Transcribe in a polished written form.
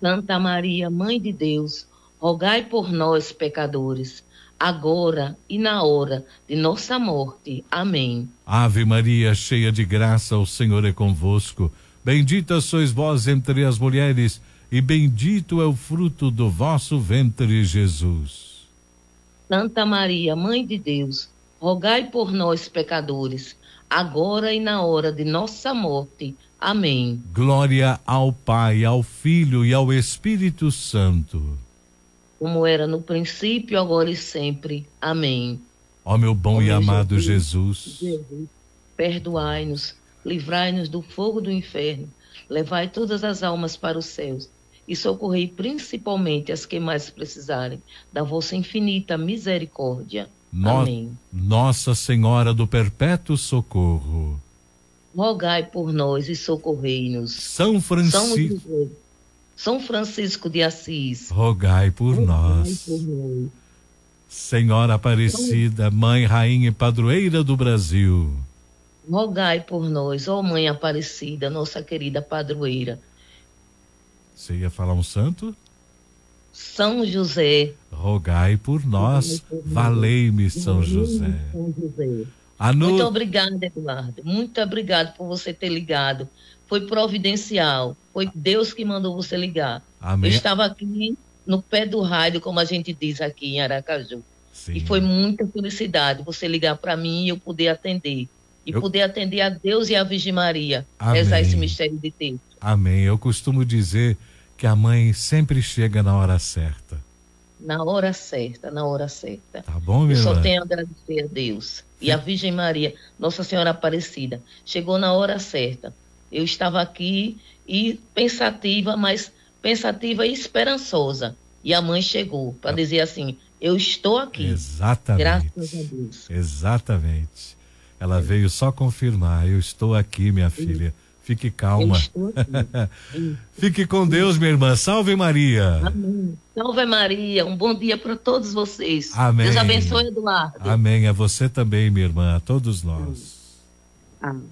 Santa Maria, Mãe de Deus, rogai por nós, pecadores, agora e na hora de nossa morte. Amém. Ave Maria, cheia de graça, o Senhor é convosco. Bendita sois vós entre as mulheres, e bendito é o fruto do vosso ventre, Jesus. Santa Maria, Mãe de Deus, rogai por nós, pecadores, agora e na hora de nossa morte. Amém. Glória ao Pai, ao Filho e ao Espírito Santo. Como era no princípio, agora e sempre. Amém. Ó meu bom e meu amado Jesus, perdoai-nos, livrai-nos do fogo do inferno, levai todas as almas para os céus e socorrei principalmente as que mais precisarem da vossa infinita misericórdia. Amém. Nossa Senhora do Perpétuo Socorro, rogai por nós e socorrei-nos. São Francisco de Assis, rogai por nós. Senhora Aparecida, Mãe, Rainha e Padroeira do Brasil, rogai por nós, ó Mãe Aparecida, nossa querida padroeira. Você ia falar um santo? São José, rogai por nós. Valei-me, São José. Muito obrigada, Eduardo. Muito obrigado por você ter ligado. Foi providencial. Foi Deus que mandou você ligar. Amém. Eu estava aqui no pé do rádio, como a gente diz aqui em Aracaju. Sim. E foi muita felicidade você ligar para mim e eu poder atender. Poder atender a Deus e a Virgem Maria. Amém. Rezar esse mistério de texto. Amém. Eu costumo dizer que a mãe sempre chega na hora certa. Na hora certa, na hora certa. Tá bom, minha irmã? Eu só irmã? tenho a agradecer a Deus. E a Virgem Maria, Nossa Senhora Aparecida, chegou na hora certa. Eu estava aqui e pensativa, mas pensativa e esperançosa. E a mãe chegou para dizer assim, eu estou aqui. Exatamente. Graças a Deus. Exatamente. Ela veio só confirmar, eu estou aqui, minha filha. Fique calma. Eu estou aqui. Fique com Deus, minha irmã. Salve Maria. Amém. Salve Maria. Um bom dia para todos vocês. Amém. Deus abençoe, Eduardo. Amém. A você também, minha irmã. A todos nós. Amém.